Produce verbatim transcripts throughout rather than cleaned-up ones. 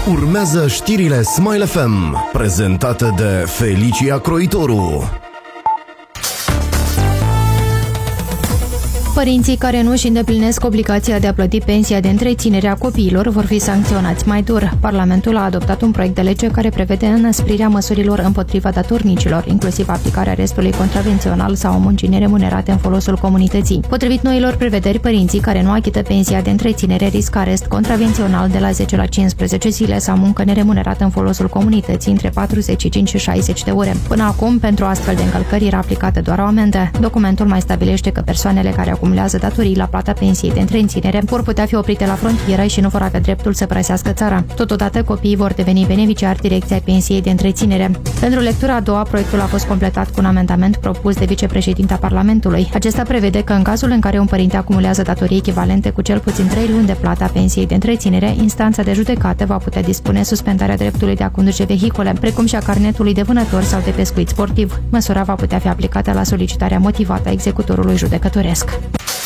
Urmează știrile Smile F M, prezentate de Felicia Croitoru. Părinții care nu își îndeplinesc obligația de a plăti pensia de întreținere a copiilor vor fi sancționați mai dur. Parlamentul a adoptat un proiect de lege care prevede înăsprirea măsurilor împotriva datornicilor, inclusiv aplicarea arestului contravențional sau a muncii neremunerate în folosul comunității. Potrivit noilor prevederi, părinții care nu achită pensia de întreținere riscă arest contravențional de la zece la cincisprezece zile sau muncă neremunerată în folosul comunității între patruzeci și cinci și șaizeci de ore. Până acum, pentru astfel de încălcări era aplicată doar o amendă. Documentul mai stabilește că persoanele care acum acumulează datorii la plata pensiei de întreținere vor putea fi oprite la frontieră și nu vor avea dreptul să părăsească țara. Totodată, copiii vor deveni beneficiari direcți ai pensiei de întreținere. Pentru lectura a doua, proiectul a fost completat cu un amendament propus de vicepreședinta Parlamentului. Acesta prevede că în cazul în care un părinte acumulează datorii echivalente cu cel puțin trei luni de plata pensiei de întreținere, instanța de judecată va putea dispune suspendarea dreptului de a conduce vehicule, precum și a carnetului de vânător sau de pescuit sportiv. Măsura va putea fi aplicată la solicitarea motivată a executorului judecătoresc.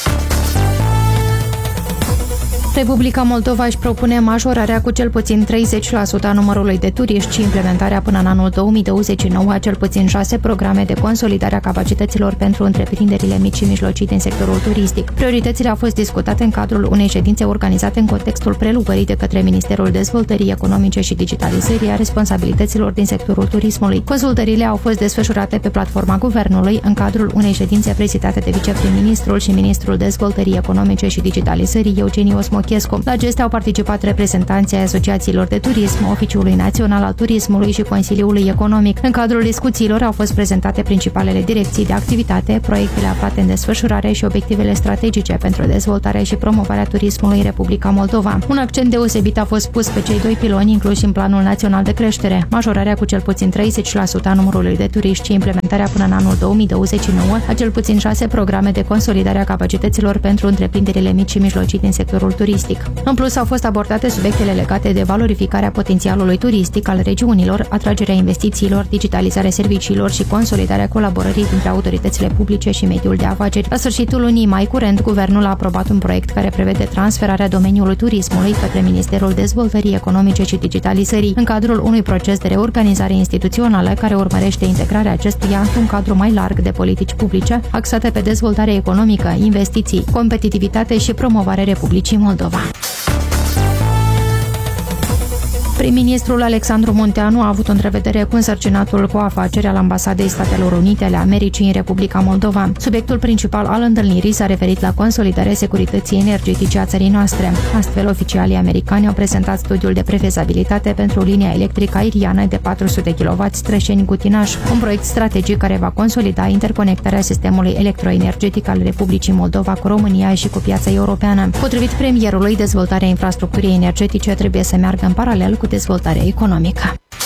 Republica Moldova își propune majorarea cu cel puțin treizeci la sută a numărului de turiști și implementarea până în anul două mii douăzeci și nouă a cel puțin șase programe de consolidare a capacităților pentru întreprinderile mici și mijlocii din sectorul turistic. Prioritățile au fost discutate în cadrul unei ședințe organizate în contextul prelucrării de către Ministerul Dezvoltării Economice și Digitalizării a responsabilităților din sectorul turismului. Consultările au fost desfășurate pe platforma Guvernului în cadrul unei ședințe prezidate de viceprim-ministrul și ministrul Dezvoltării Economice și Digitalizării, Eugeniu Osmochescu. La acestea au participat reprezentanții ai asociațiilor de turism, Oficiului Național al Turismului și Consiliului Economic. În cadrul discuțiilor au fost prezentate principalele direcții de activitate, proiectele aflate în desfășurare și obiectivele strategice pentru dezvoltarea și promovarea turismului în Republica Moldova. Un accent deosebit a fost pus pe cei doi piloni incluși în Planul Național de Creștere, majorarea cu cel puțin treizeci la sută a numărului de turiști și implementarea până în anul două mii douăzeci și nouă a cel puțin șase programe de consolidare a capacităților pentru întreprinderile mici și mijlocii din sectorul turistic. În plus, au fost abordate subiectele legate de valorificarea potențialului turistic al regiunilor, atragerea investițiilor, digitalizarea serviciilor și consolidarea colaborării dintre autoritățile publice și mediul de afaceri. La sfârșitul lunii mai curent, Guvernul a aprobat un proiect care prevede transferarea domeniului turismului către Ministerul Dezvoltării Economice și Digitalizării, în cadrul unui proces de reorganizare instituțională care urmărește integrarea acestuia într-un cadru mai larg de politici publice, axate pe dezvoltare economică, investiții, competitivitate și promovare Republicii Moldova. Prim-ministrul Alexandru Munteanu a avut o întrevedere cu însărcinatul cu afaceri al Ambasadei Statelor Unite ale Americii în Republica Moldova. Subiectul principal al întâlnirii s-a referit la consolidarea securității energetice a țării noastre. Astfel, oficialii americani au prezentat studiul de prefezabilitate pentru linia electrică aeriană de patru sute de kilowați Trășeni-Gutinaș, un proiect strategic care va consolida interconectarea sistemului electroenergetic al Republicii Moldova cu România și cu piața europeană. Potrivit premierului, dezvoltarea infrastructurii energetice trebuie să meargă în paralel cu dezvoltarea economică.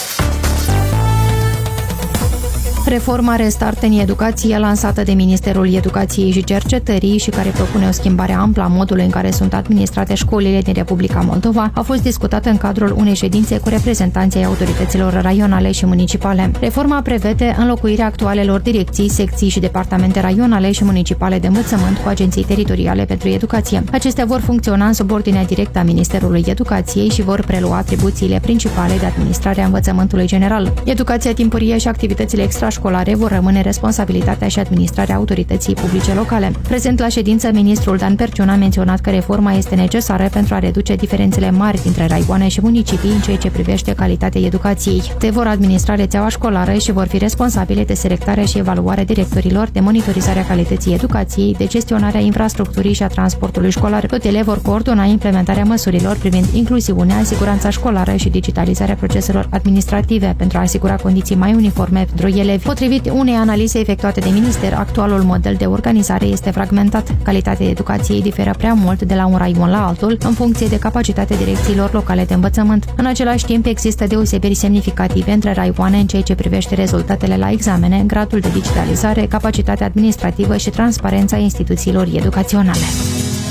Reforma Restart în educație, lansată de Ministerul Educației și Cercetării și care propune o schimbare amplă a modului în care sunt administrate școlile din Republica Moldova, a fost discutată în cadrul unei ședințe cu reprezentanții ai autorităților raionale și municipale. Reforma prevede înlocuirea actualelor direcții, secții și departamente raionale și municipale de învățământ cu agenții teritoriale pentru educație. Acestea vor funcționa în subordinea directă a Ministerului Educației și vor prelua atribuțiile principale de administrare a învățământului general. Educația timpurie și activitățile extra școlare vor rămâne responsabilitatea și administrarea autorității publice locale. Prezent la ședință, ministrul Dan Perciun a menționat că reforma este necesară pentru a reduce diferențele mari dintre raioane și municipii în ceea ce privește calitatea educației. Te vor administra rețeaua școlară și vor fi responsabile de selectarea și evaluarea directorilor, de monitorizarea calității educației, de gestionarea infrastructurii și a transportului școlar. Tot ele vor coordona implementarea măsurilor privind incluziunea, siguranța școlară și digitalizarea proceselor administrative pentru a asigura condiții mai uniforme pentru elevi. Potrivit unei analize efectuate de minister, actualul model de organizare este fragmentat. Calitatea educației diferă prea mult de la un raion la altul, în funcție de capacitatea direcțiilor locale de învățământ. În același timp, există deosebiri semnificative între raioane în ceea ce privește rezultatele la examene, gradul de digitalizare, capacitatea administrativă și transparența instituțiilor educaționale.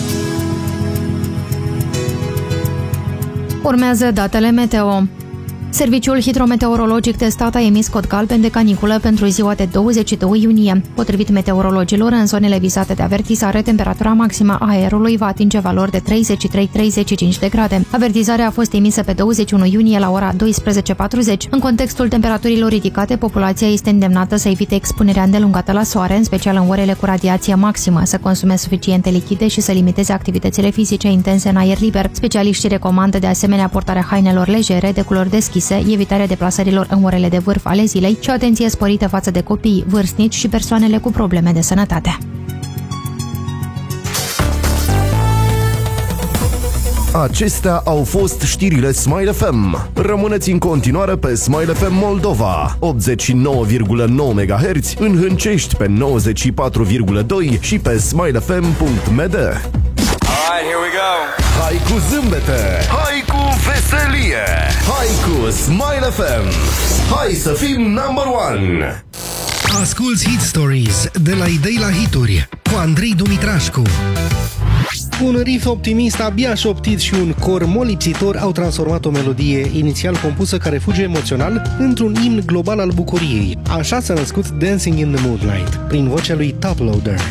Urmează datele meteo. Serviciul hidrometeorologic de stat a emis cod galben de caniculă pentru ziua de douăzeci și doi iunie. Potrivit meteorologilor, în zonele vizate de avertizare, temperatura maximă a aerului va atinge valori de treizeci și trei - treizeci și cinci de grade. Avertizarea a fost emisă pe douăzeci și unu iunie la ora douăsprezece și patruzeci. În contextul temperaturilor ridicate, populația este îndemnată să evite expunerea îndelungată la soare, în special în orele cu radiație maximă, să consume suficiente lichide și să limiteze activitățile fizice intense în aer liber. Specialiștii recomandă de asemenea portarea hainelor legere, de culori deschise, evitarea deplasărilor în orele de vârf ale zilei și o atenție sporită față de copii, vârstnici și persoanele cu probleme de sănătate. Acestea au fost știrile Smile F M. Rămâneți în continuare pe Smile F M Moldova, optzeci și nouă virgulă nouă megahertz, în Hâncești pe nouăzeci și patru virgulă doi și pe smile f m punct m d. Alright, here we go. Hai cu zâmbete, hai cu veselie, hai cu Smile F M. Hai să fim number one. Asculți Hit Stories de la idei la hituri cu Andrei Dumitrașcu. Un riff optimist, abia șoptit și un cor molipsitor au transformat o melodie inițial compusă ca refugiu emoțional într-un imn global al bucuriei. Așa s-a născut Dancing in the Moonlight, prin vocea lui Top Loader.